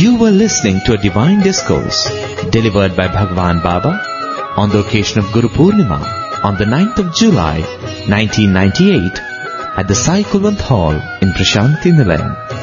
You were listening to a divine discourse delivered by Bhagwan Baba on the occasion of Guru Purnima on the 9th of July 1998 at the Sai Kulwant Hall in Prashanti Nilayam.